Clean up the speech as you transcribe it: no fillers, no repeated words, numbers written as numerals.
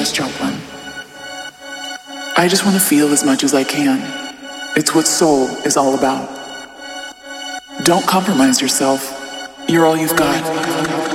Janis Joplin. I just want to feel as much as I can. It's what soul is all about. Don't compromise yourself. You're all you've got.